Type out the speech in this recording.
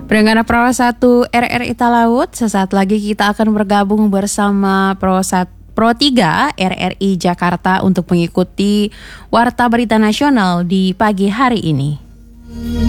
Pendengar Pro 1 RRI Talaut, sesaat lagi kita akan bergabung bersama Pro 3 RRI Jakarta untuk mengikuti Warta Berita Nasional di pagi hari ini.